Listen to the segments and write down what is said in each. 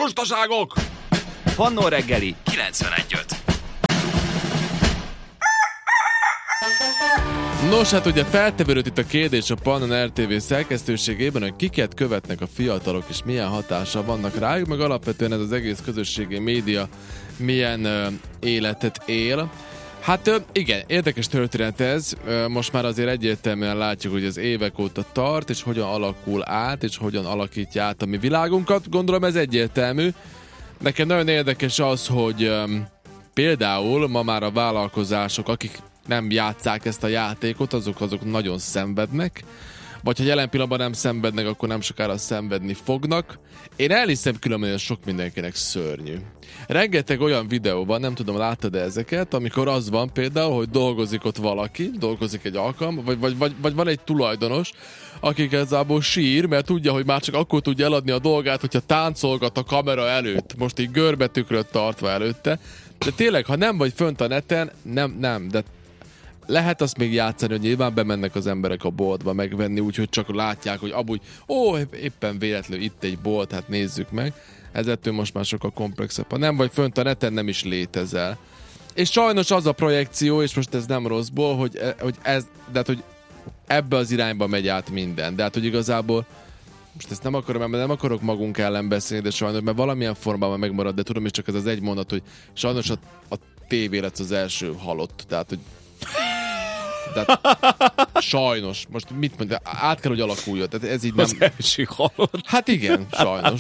lustaságok! Pannó reggeli 91.5. Nos, hát ugye feltevődött itt a kérdés a Pannon RTV szerkesztőségében, hogy kiket követnek a fiatalok, és milyen hatással vannak rájuk, meg alapvetően ez az egész közösségi média milyen életet él. Hát igen, érdekes történet ez. Most már azért egyértelműen látjuk, hogy az évek óta tart, és hogyan alakul át, és hogyan alakítja át a mi világunkat. Gondolom ez egyértelmű. Nekem nagyon érdekes az, hogy például ma már a vállalkozások, akik nem játsszák ezt a játékot, azok nagyon szenvednek, vagy ha jelen pillanatban nem szenvednek, akkor nem sokára szenvedni fognak. Én elhiszem különben, hogy sok mindenkinek szörnyű. Rengeteg olyan videó van, nem tudom, láttad-e ezeket, amikor az van például, hogy dolgozik ott valaki, dolgozik egy alkalom, vagy van egy tulajdonos, aki igazából sír, mert tudja, hogy már csak akkor tudja eladni a dolgát, hogyha táncolgat a kamera előtt, most így görbetükröt tartva előtte. De tényleg, ha nem vagy fönt a neten, nem, de lehet azt még játszani, hogy nyilván bemennek az emberek a boltba megvenni, úgyhogy csak látják, hogy amúgy, éppen véletlenül itt egy bolt, hát nézzük meg. Ezettől most már sokkal komplexebb. Ha nem vagy fönt a neten, nem is létezel. És sajnos az a projekció, és most ez nem rosszból, hogy ebbe az irányba megy át minden. De hát, hogy igazából most ezt nem akarok magunk ellen beszélni, de sajnos, mert valamilyen formában megmarad, de tudom, és csak ez az egy mondat, hogy sajnos a tévé lesz az első halott. Tehát, hogy sajnos. Most mit mondja? Át kell, hogy alakuljon. Tehát ez így nem... Az első halott. Hát igen, sajnos.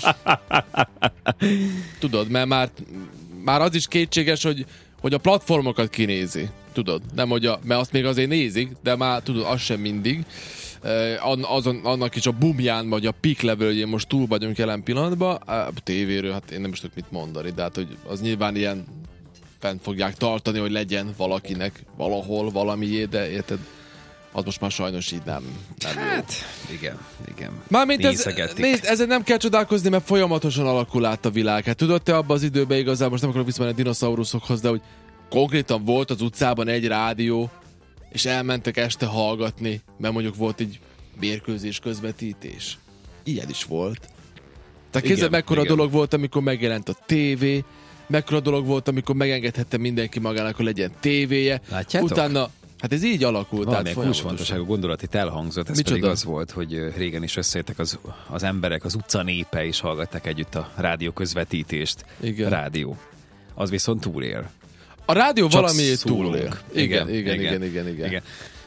Tudod, mert már az is kétséges, hogy a platformokat kinézi. Tudod, nem hogy mert azt még azért nézik, de már tudod, az sem mindig. Annak is a bumján, vagy a peak level, hogy én most túl vagyunk jelen pillanatban. A tévéről, hát én nem is tudok mit mondani, de hát, hogy az nyilván ilyen fent fogják tartani, hogy legyen valakinek valahol valamié, de érted? Az most már sajnos így nem hát, jó. Igen. Mármint ezen nem kell csodálkozni, mert folyamatosan alakul át a világ. Hát tudod, te abban az időben igazából, most nem akarok visszamenni a dinoszauruszokhoz, de hogy konkrétan volt az utcában egy rádió, és elmentek este hallgatni, mert mondjuk volt egy mérkőzés közvetítés. Ilyen is volt. Tehát képzeld, mekkora dolog volt, amikor megjelent a tévé, mekkora dolog volt, amikor megengedhette mindenki magának, hogy legyen tévéje. Látjátok? Utána, hát ez így alakult. Valamilyen kulcsfontosságú gondolat itt elhangzott. Ez pedig az volt, hogy régen is összejöttek az emberek, az utca népe, és hallgatták együtt a rádió közvetítést. Igen. Rádió. Az viszont túlél. A rádió csak valamiért túlél. Igen.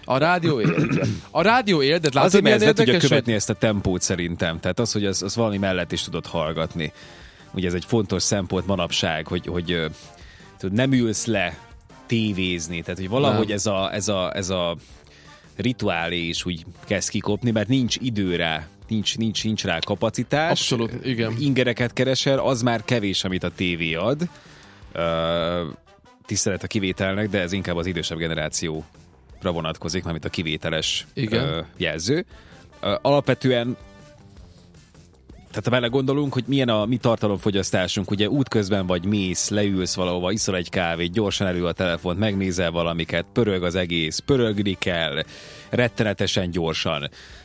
A rádió él, de látod, azért, mert milyen ez tudja érdekes, követni ezt a tempót szerintem. Tehát az, hogy az valami mellett is tudod hallgatni. Ugye ez egy fontos szempont manapság, hogy nem ülsz le tévézni. Tehát, hogy valahogy ez a rituálé is úgy kezd kikopni, mert nincs idő rá, nincs rá kapacitás. Abszolút, igen. Ingereket keresel, az már kevés, amit a tévé ad. Tisztelet a kivételnek, de ez inkább az idősebb generációra vonatkozik, mármint a kivételes jelző. Alapvetően, tehát ha belegondolunk, hogy milyen a mi tartalomfogyasztásunk, ugye útközben vagy mész, leülsz valahova, iszol egy kávét, gyorsan elő a telefont, megnézel valamiket, pörög az egész, pörögni kell, rettenetesen gyorsan.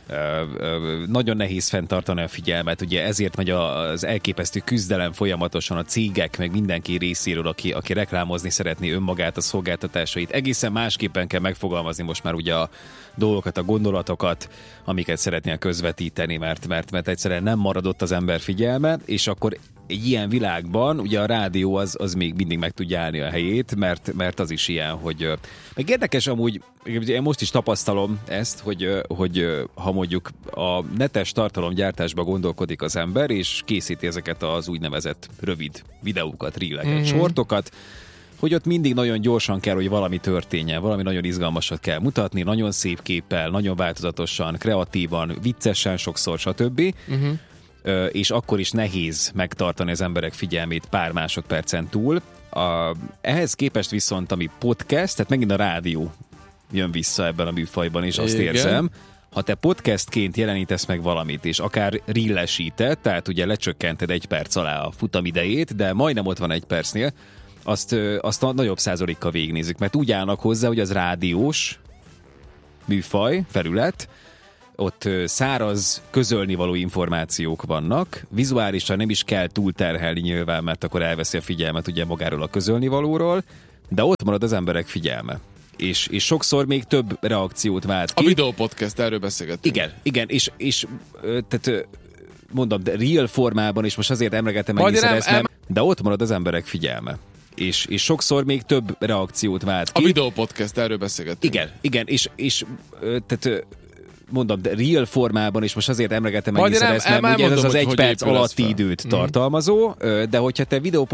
Nagyon nehéz fenntartani a figyelmet, ugye ezért megy az elképesztő küzdelem folyamatosan a cégek, meg mindenki részéről, aki reklámozni szeretné önmagát, a szolgáltatásait. Egészen másképpen kell megfogalmazni most már ugye a dolgokat, a gondolatokat, amiket szeretnél közvetíteni, mert egyszerűen nem maradott az ember figyelme, és akkor egy ilyen világban ugye a rádió az még mindig meg tudja állni a helyét, mert az is ilyen, hogy meg érdekes amúgy, én most is tapasztalom ezt, hogy ha mondjuk a netes tartalomgyártásba gondolkodik az ember, és készíti ezeket az úgynevezett rövid videókat, reeleket, shortokat, hogy ott mindig nagyon gyorsan kell, hogy valami történjen, valami nagyon izgalmasat kell mutatni, nagyon szép képpel, nagyon változatosan, kreatívan, viccesen sokszor, stb. És akkor is nehéz megtartani az emberek figyelmét pár másodpercen túl. Ehhez képest viszont, ami podcast, tehát megint a rádió jön vissza ebben a műfajban, és azt érzem, ha te podcastként jelenítesz meg valamit, és akár reelesíted, tehát ugye lecsökkented 1 perc alá a futamidejét, de majdnem ott van 1 percnél, azt a nagyobb százalékkal végignézzük, mert úgy állnak hozzá, hogy az rádiós műfaj, felület, ott száraz, közölnivaló információk vannak, vizuálisan nem is kell túlterhelni nyilván, mert akkor elveszi a figyelmet ugye magáról a közölnivalóról, de ott marad az emberek figyelme. És sokszor még több reakciót vált ki. A videópodcast, erről beszélgettünk. Igen, és tehát mondom, de real formában, és most azért emlegetem egészen ezt nem, de ott marad az emberek figyelme. És sokszor még több reakciót vált ki. A videópodcast, erről beszélgettünk. Igen, és tehát mondom, de real formában, és most azért emlegetem egészen ezt nem, ugye ez az 1 perc alatti időt tartalmazó, de hogyha te videó